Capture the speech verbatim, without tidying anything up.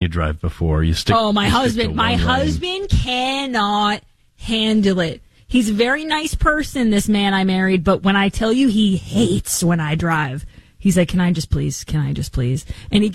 drive before. You stick. Oh, my you stick husband, to my one lane. husband cannot handle it. He's a very nice person, this man I married, but when I tell you he hates when I drive, he's like, can I just please, can I just please? And he